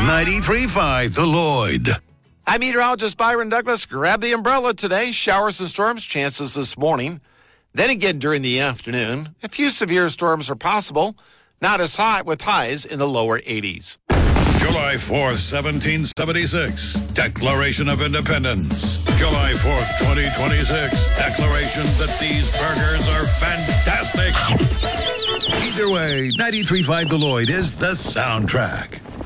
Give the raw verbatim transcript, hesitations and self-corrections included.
ninety-three point five The Lloyd. I'm meteorologist Byron Douglas. Grab the umbrella today. Showers and storms chances this morning. Then again during the afternoon. A few severe storms are possible. Not as hot with highs in the lower eighties. July fourth, seventeen seventy-six. Declaration of Independence. July fourth, twenty twenty-six. Declaration that these burgers are fantastic. Either way, ninety-three point five The Lloyd is the soundtrack.